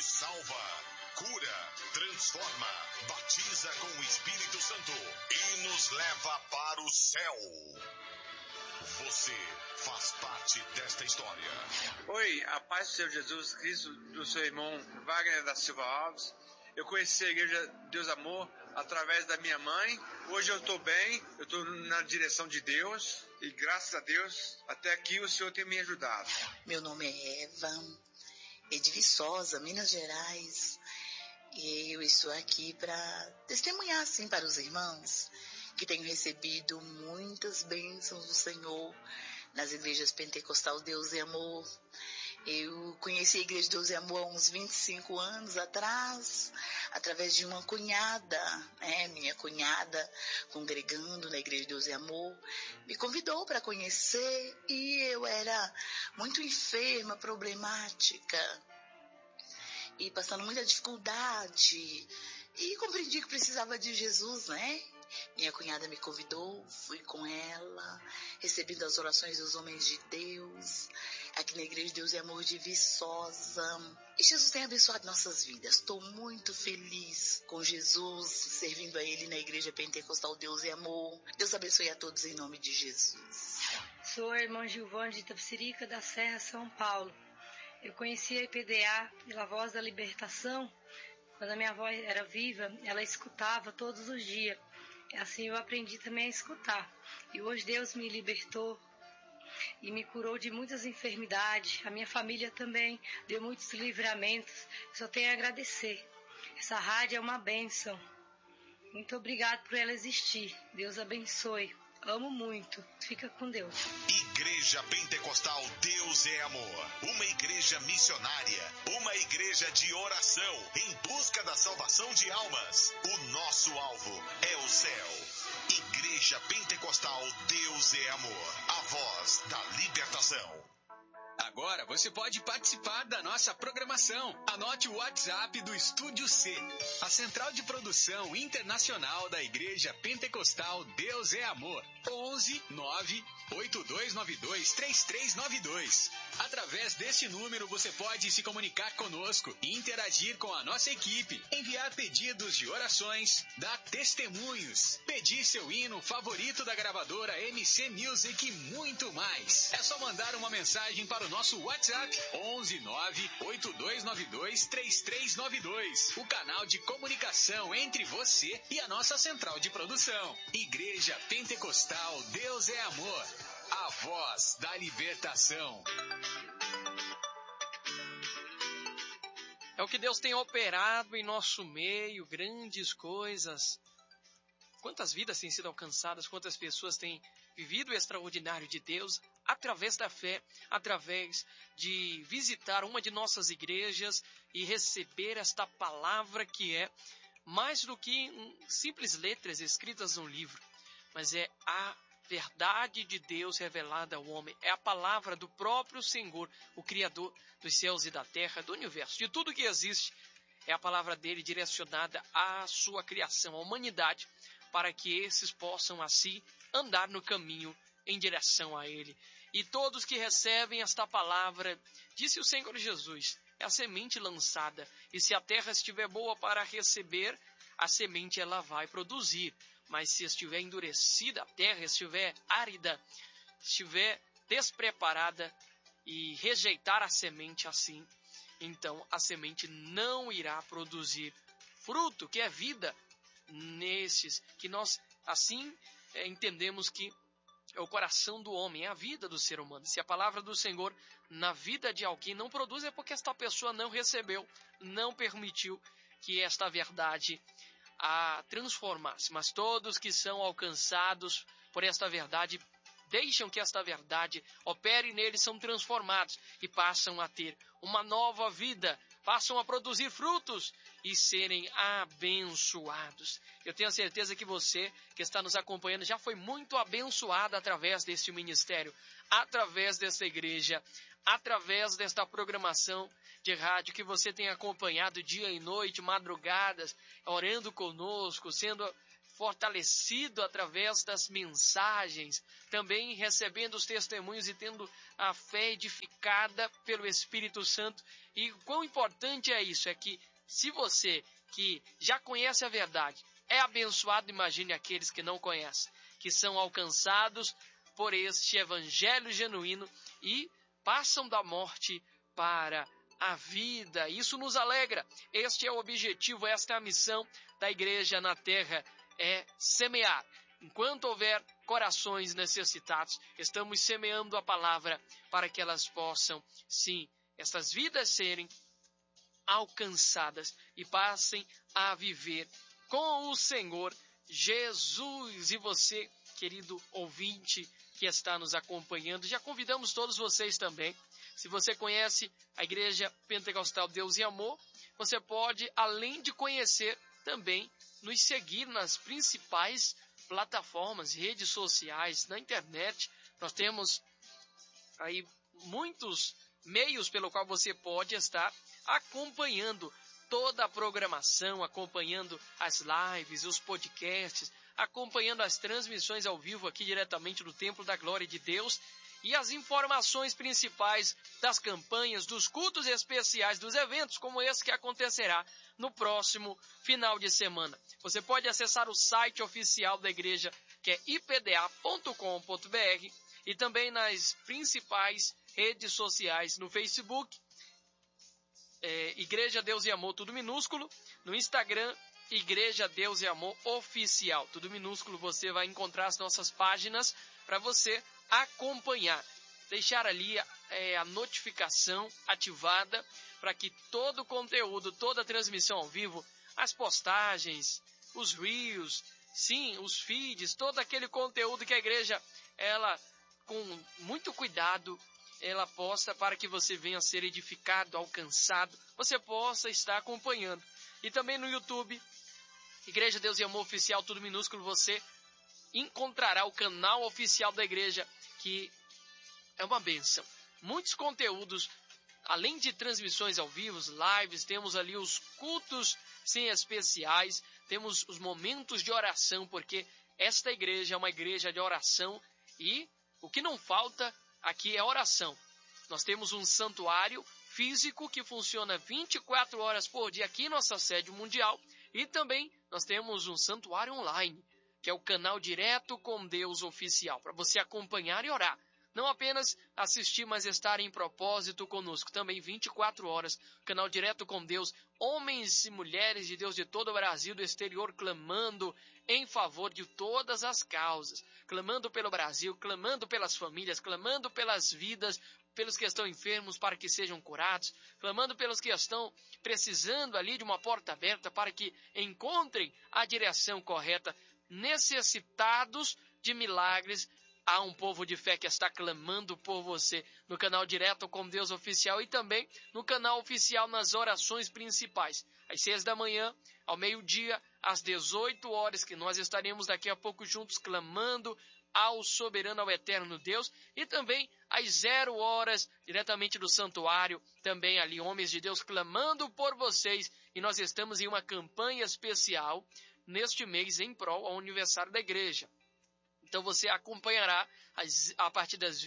salva, cura, transforma, batiza com o Espírito Santo e nos leva para o céu. Você faz parte desta história. Oi, a paz do Senhor Jesus Cristo, do seu irmão Wagner da Silva Alves. Eu conheci a Igreja Deus Amor através da minha mãe. Hoje eu estou bem, eu estou na direção de Deus. E graças a Deus, até aqui o Senhor tem me ajudado. Meu nome é Eva, de Viçosa, Minas Gerais. E eu estou aqui para testemunhar, assim, para os irmãos que tenho recebido muitas bênçãos do Senhor nas igrejas Pentecostal Deus e Amor. Eu conheci a Igreja Deus e Amor há uns 25 anos atrás, através de uma cunhada, minha cunhada, congregando na Igreja Deus e Amor, me convidou para conhecer e eu era muito enferma, problemática e passando muita dificuldade e compreendi que precisava de Jesus, Minha cunhada me convidou, fui com ela, recebendo as orações dos homens de Deus, aqui na Igreja Deus e Amor de Viçosa. E Jesus tem abençoado nossas vidas. Estou muito feliz com Jesus, servindo a Ele na Igreja Pentecostal Deus e Amor. Deus abençoe a todos em nome de Jesus. Sou a irmã Gilvane de Itapecerica, da Serra, São Paulo. Eu conheci a IPDA pela Voz da Libertação. Quando a minha avó era viva, ela escutava todos os dias. Assim eu aprendi também a escutar. E hoje Deus me libertou e me curou de muitas enfermidades. A minha família também deu muitos livramentos. Só tenho a agradecer. Essa rádio é uma bênção. Muito obrigado por ela existir. Deus abençoe. Amo muito. Fica com Deus. Igreja Pentecostal Deus é Amor. Uma igreja missionária. Uma igreja de oração em busca da salvação de almas. O nosso alvo é o céu. Igreja Pentecostal Deus é Amor. A voz da libertação. Agora você pode participar da nossa programação. Anote o WhatsApp do Estúdio C, a central de produção internacional da Igreja Pentecostal Deus é Amor. 11 9 8292 3392. Através deste número você pode se comunicar conosco e interagir com a nossa equipe, enviar pedidos de orações, dar testemunhos, pedir seu hino favorito da gravadora MC Music e muito mais. É só mandar uma mensagem para o nosso WhatsApp 11 9 8292 3392. O canal de comunicação entre você e a nossa central de produção. Igreja Pentecostal Deus é Amor. A voz da libertação. É o que Deus tem operado em nosso meio, grandes coisas. Quantas vidas têm sido alcançadas, quantas pessoas têm vivido o extraordinário de Deus através da fé, através de visitar uma de nossas igrejas e receber esta palavra que é mais do que simples letras escritas num livro, mas é a verdade de Deus revelada ao homem. É a palavra do próprio Senhor, o Criador dos céus e da terra, do universo, de tudo que existe. É a palavra dele direcionada à sua criação, à humanidade, para que esses possam assim andar no caminho em direção a ele. E todos que recebem esta palavra, disse o Senhor Jesus, é a semente lançada, e se a terra estiver boa para receber, a semente ela vai produzir. Mas se estiver endurecida a terra, estiver árida, estiver despreparada e rejeitar a semente assim, então a semente não irá produzir fruto, que é vida, nesses que nós assim entendemos que é o coração do homem, é a vida do ser humano. Se a palavra do Senhor na vida de alguém não produz, é porque esta pessoa não recebeu, não permitiu que esta verdade a transformar-se. Mas todos que são alcançados por esta verdade, deixam que esta verdade opere neles, são transformados e passam a ter uma nova vida, passam a produzir frutos e serem abençoados. Eu tenho certeza que você que está nos acompanhando já foi muito abençoado através deste ministério, através desta igreja, através desta programação de rádio que você tem acompanhado dia e noite, madrugadas, orando conosco, sendo fortalecido através das mensagens, também recebendo os testemunhos e tendo a fé edificada pelo Espírito Santo. E quão importante é isso, é que se você que já conhece a verdade é abençoado, imagine aqueles que não conhecem, que são alcançados por este evangelho genuíno e passam da morte para a vida. Isso nos alegra. Este é o objetivo, esta é a missão da igreja na terra, é semear. Enquanto houver corações necessitados, estamos semeando a palavra para que elas possam, sim, essas vidas serem alcançadas e passem a viver com o Senhor Jesus. E você, querido ouvinte que está nos acompanhando, já convidamos todos vocês também. Se você conhece a Igreja Pentecostal Deus e Amor, você pode, além de conhecer, também nos seguir nas principais plataformas, redes sociais, na internet. Nós temos aí muitos meios pelo qual você pode estar acompanhando toda a programação, acompanhando as lives, os podcasts, acompanhando as transmissões ao vivo aqui diretamente do Templo da Glória de Deus e as informações principais das campanhas, dos cultos especiais, dos eventos como esse que acontecerá no próximo final de semana. Você pode acessar o site oficial da igreja, que é ipda.com.br, e também nas principais redes sociais, no Facebook, Igreja Deus e Amor, tudo minúsculo, no Instagram, Igreja Deus e Amor Oficial, tudo minúsculo. Você vai encontrar as nossas páginas para você acompanhar, deixar ali a notificação ativada para que todo o conteúdo, toda a transmissão ao vivo, as postagens, os reels, sim, os feeds, todo aquele conteúdo que a igreja, ela, com muito cuidado, ela posta para que você venha a ser edificado, alcançado, você possa estar acompanhando. E também no YouTube, Igreja Deus e Amor Oficial, tudo minúsculo, você encontrará o canal oficial da igreja, que é uma bênção. Muitos conteúdos, além de transmissões ao vivo, lives, temos ali os cultos sim especiais, temos os momentos de oração, porque esta igreja é uma igreja de oração e o que não falta aqui é oração. Nós temos um santuário físico que funciona 24 horas por dia aqui em nossa sede mundial e também nós temos um santuário online, que é o canal Direto com Deus Oficial, para você acompanhar e orar. Não apenas assistir, mas estar em propósito conosco. Também 24 horas, canal Direto com Deus, homens e mulheres de Deus de todo o Brasil, do exterior, clamando em favor de todas as causas. Clamando pelo Brasil, clamando pelas famílias, clamando pelas vidas, pelos que estão enfermos para que sejam curados, clamando pelos que estão precisando ali de uma porta aberta para que encontrem a direção correta, necessitados de milagres. Há um povo de fé que está clamando por você no canal Direto com Deus Oficial e também no canal oficial nas orações principais. Às 6 da manhã, ao meio-dia, às 18 horas, que nós estaremos daqui a pouco juntos clamando ao soberano, ao eterno Deus. E também às 0 horas, diretamente do santuário, também ali homens de Deus clamando por vocês. E nós estamos em uma campanha especial neste mês em prol ao aniversário da igreja. Então você acompanhará a partir das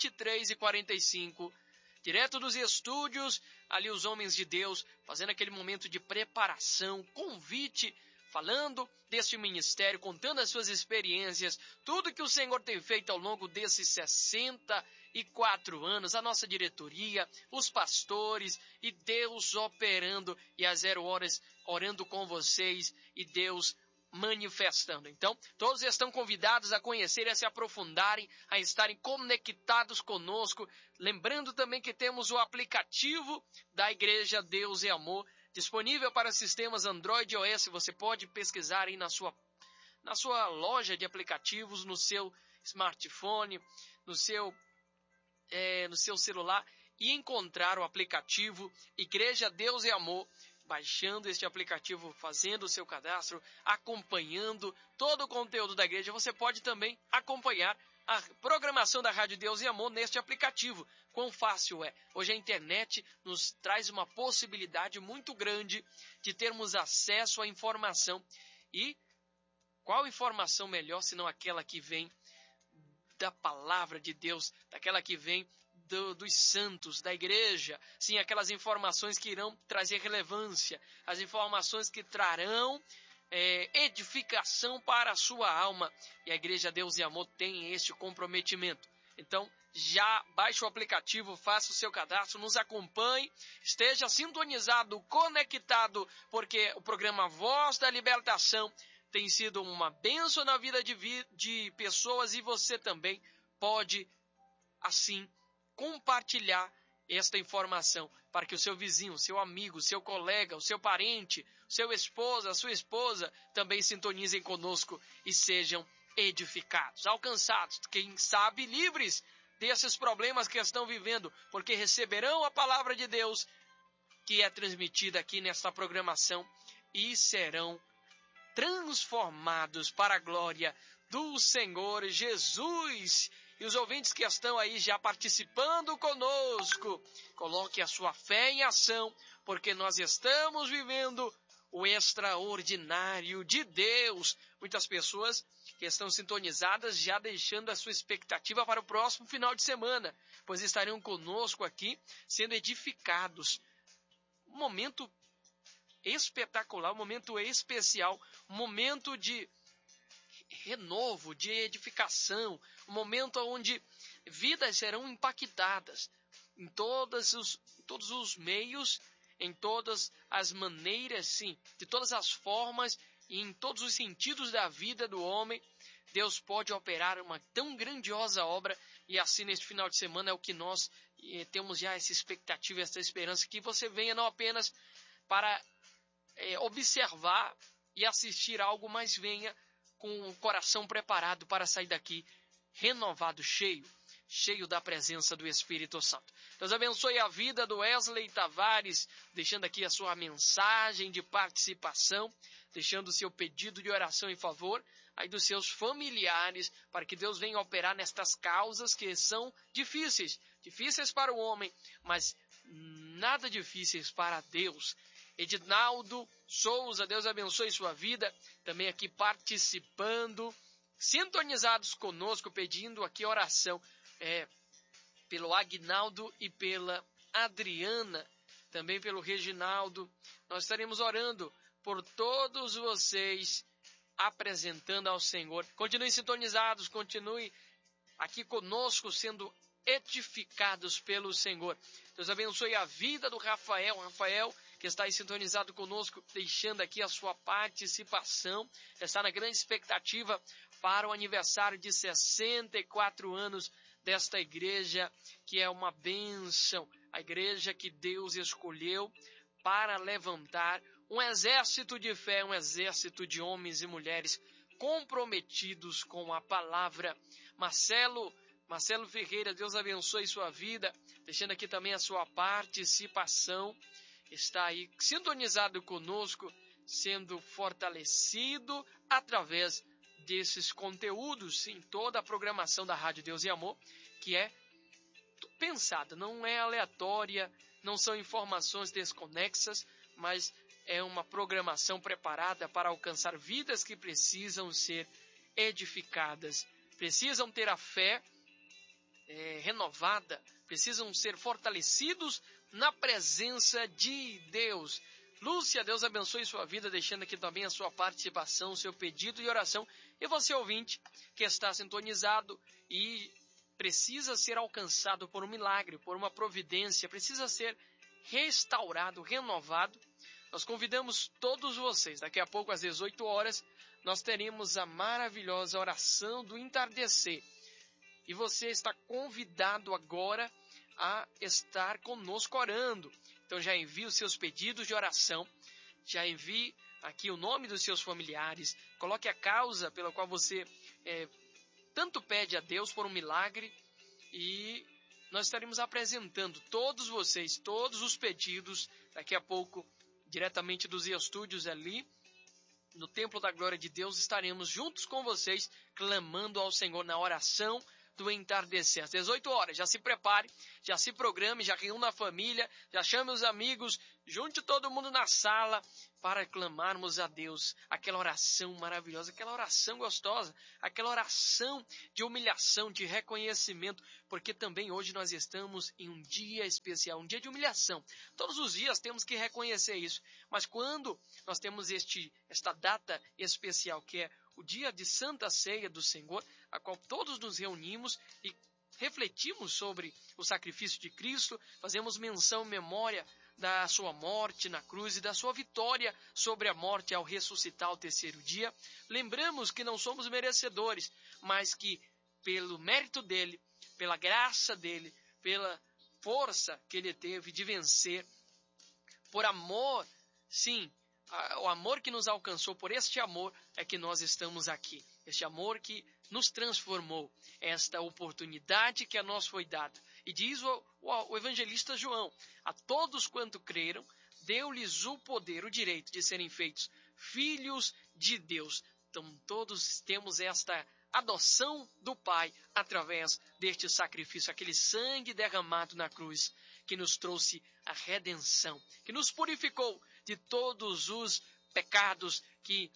23h45, direto dos estúdios, ali os homens de Deus, fazendo aquele momento de preparação, convite, falando deste ministério, contando as suas experiências, tudo que o Senhor tem feito ao longo desses 64 anos, a nossa diretoria, os pastores e Deus operando, e às 0 horas orando com vocês e Deus manifestando. Então, todos estão convidados a conhecer, a se aprofundarem, a estarem conectados conosco. Lembrando também que temos o aplicativo da Igreja Deus e Amor, disponível para sistemas Android e iOS. Você pode pesquisar aí na sua loja de aplicativos, no seu smartphone, no seu celular, e encontrar o aplicativo Igreja Deus e Amor, baixando este aplicativo, fazendo o seu cadastro, acompanhando todo o conteúdo da igreja. Você pode também acompanhar a programação da Rádio Deus e Amor neste aplicativo. Quão fácil é! Hoje a internet nos traz uma possibilidade muito grande de termos acesso à informação. E Qual informação melhor senão aquela que vem da palavra de Deus, daquela que vem dos santos, da igreja? Sim, aquelas informações que irão trazer relevância, as informações que trarão edificação para a sua alma. E a Igreja Deus e Amor tem este comprometimento. Então, já baixe o aplicativo, faça o seu cadastro, nos acompanhe, esteja sintonizado, conectado, porque o programa Voz da Libertação tem sido uma bênção na vida de pessoas, e você também pode, assim, compartilhar esta informação para que o seu vizinho, o seu amigo, o seu colega, o seu parente, o seu esposo, a sua esposa também sintonizem conosco e sejam edificados, alcançados, quem sabe livres desses problemas que estão vivendo, porque receberão a palavra de Deus que é transmitida aqui nesta programação e serão transformados para a glória do Senhor Jesus. E os ouvintes que estão aí já participando conosco, coloque a sua fé em ação, porque nós estamos vivendo o extraordinário de Deus. Muitas pessoas que estão sintonizadas já deixando a sua expectativa para o próximo final de semana, pois estarão conosco aqui sendo edificados. Um momento espetacular, um momento especial, um momento de renovo, de edificação, um momento onde vidas serão impactadas em todos os meios, em todas as maneiras, sim, de todas as formas e em todos os sentidos da vida do homem. Deus pode operar uma tão grandiosa obra, e assim neste final de semana é o que nós temos já essa expectativa, essa esperança, que você venha não apenas para observar e assistir algo, mas venha com o coração preparado para sair daqui renovado, cheio da presença do Espírito Santo. Deus abençoe a vida do Wesley Tavares, deixando aqui a sua mensagem de participação, deixando o seu pedido de oração em favor aí dos seus familiares, para que Deus venha operar nestas causas que são difíceis para o homem, mas nada difíceis para Deus. Edinaldo Souza, Deus abençoe sua vida, também aqui participando, sintonizados conosco, pedindo aqui oração pelo Agnaldo e pela Adriana, também pelo Reginaldo. Nós estaremos orando por todos vocês, apresentando ao Senhor. Continuem sintonizados, continue aqui conosco, sendo edificados pelo Senhor. Deus abençoe a vida do Rafael, que está aí sintonizado conosco, deixando aqui a sua participação, está na grande expectativa para o aniversário de 64 anos desta igreja, que é uma bênção, a igreja que Deus escolheu para levantar um exército de fé, um exército de homens e mulheres comprometidos com a palavra. Marcelo Ferreira, Deus abençoe sua vida, deixando aqui também a sua participação, está aí sintonizado conosco, sendo fortalecido através desses conteúdos em toda a programação da Rádio Deus e Amor, que é pensada, não é aleatória, não são informações desconexas, mas é uma programação preparada para alcançar vidas que precisam ser edificadas, precisam ter a fé renovada, precisam ser fortalecidos na presença de Deus. Lúcia, Deus abençoe sua vida, deixando aqui também a sua participação, seu pedido de oração. E você, ouvinte, que está sintonizado e precisa ser alcançado por um milagre, por uma providência, precisa ser restaurado, renovado. Nós convidamos todos vocês, daqui a pouco às 18 horas, nós teremos a maravilhosa oração do entardecer. E você está convidado agora a estar conosco orando. Então já envie os seus pedidos de oração, já envie aqui o nome dos seus familiares, coloque a causa pela qual você tanto pede a Deus por um milagre, e nós estaremos apresentando todos vocês, todos os pedidos, daqui a pouco, diretamente dos estúdios ali, no Templo da Glória de Deus, estaremos juntos com vocês, clamando ao Senhor na oração, do entardecer. Às 18 horas, já se prepare, já se programe, já reúna a família, já chame os amigos, junte todo mundo na sala para clamarmos a Deus aquela oração maravilhosa, aquela oração gostosa, aquela oração de humilhação, de reconhecimento, porque também hoje nós estamos em um dia especial, um dia de humilhação. Todos os dias temos que reconhecer isso, mas quando nós temos esta data especial, que é o dia de Santa Ceia do Senhor, a qual todos nos reunimos e refletimos sobre o sacrifício de Cristo, fazemos menção e memória da sua morte na cruz e da sua vitória sobre a morte ao ressuscitar ao terceiro dia. Lembramos que não somos merecedores, mas que pelo mérito dele, pela graça dele, pela força que ele teve de vencer, por amor, sim, o amor que nos alcançou, por este amor é que nós estamos aqui. Este amor que nos transformou, esta oportunidade que a nós foi dada. E diz o evangelista João: a todos quanto creram, deu-lhes o poder, o direito de serem feitos filhos de Deus. Então todos temos esta adoção do Pai através deste sacrifício, aquele sangue derramado na cruz, que nos trouxe a redenção, que nos purificou de todos os pecados que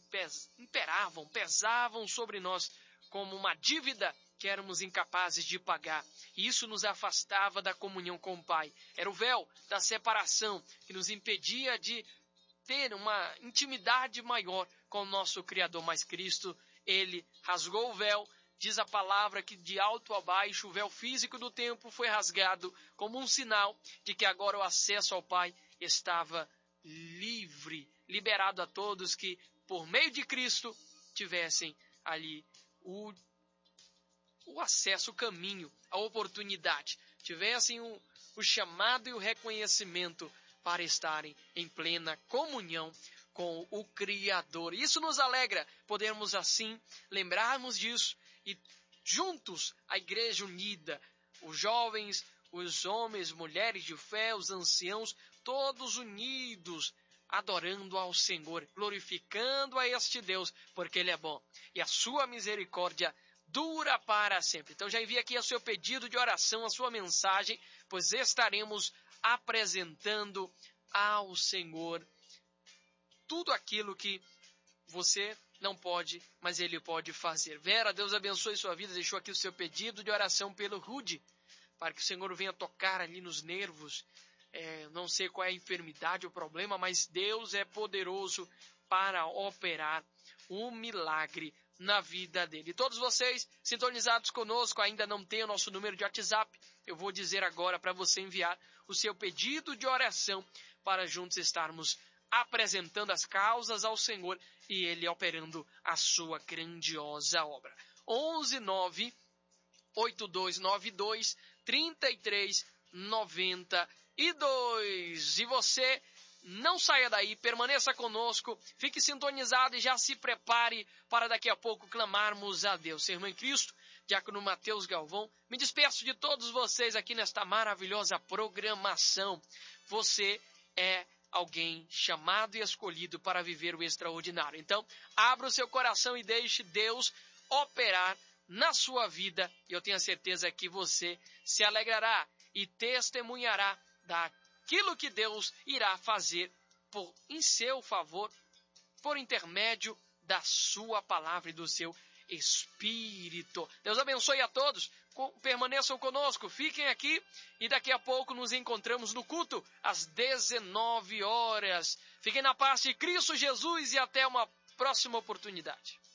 pesavam sobre nós como uma dívida que éramos incapazes de pagar. E isso nos afastava da comunhão com o Pai. Era o véu da separação que nos impedia de ter uma intimidade maior com o nosso Criador. Mas Cristo, ele rasgou o véu. Diz a palavra que de alto a baixo o véu físico do templo foi rasgado como um sinal de que agora o acesso ao Pai estava livre, liberado a todos que, por meio de Cristo, tivessem ali o acesso, o caminho, a oportunidade, tivessem o chamado e o reconhecimento para estarem em plena comunhão com o Criador. Isso nos alegra, podermos assim lembrarmos disso e juntos, a igreja unida, os jovens, os homens, mulheres de fé, os anciãos, todos unidos, adorando ao Senhor, glorificando a este Deus, porque Ele é bom e a sua misericórdia dura para sempre. Então já envie aqui o seu pedido de oração, a sua mensagem, pois estaremos apresentando ao Senhor tudo aquilo que você não pode, mas Ele pode fazer. Vera, Deus abençoe sua vida. Deixou aqui o seu pedido de oração pelo Rude, para que o Senhor venha tocar ali nos nervos. Não sei qual é a enfermidade, o problema, mas Deus é poderoso para operar um milagre na vida dele. E todos vocês sintonizados conosco, ainda não tem o nosso número de WhatsApp, eu vou dizer agora para você enviar o seu pedido de oração para juntos estarmos apresentando as causas ao Senhor e Ele operando a sua grandiosa obra. 11 8292 3392. E você não saia daí, permaneça conosco, fique sintonizado e já se prepare para daqui a pouco clamarmos a Deus. Irmão em Cristo, Diácono Mateus Galvão, me despeço de todos vocês aqui nesta maravilhosa programação. Você é alguém chamado e escolhido para viver o extraordinário. Então, abra o seu coração e deixe Deus operar na sua vida. E eu tenho a certeza que você se alegrará e testemunhará daquilo que Deus irá fazer em seu favor, por intermédio da sua palavra e do seu Espírito. Deus abençoe a todos, permaneçam conosco, fiquem aqui e daqui a pouco nos encontramos no culto às 19 horas. Fiquem na paz de Cristo Jesus e até uma próxima oportunidade.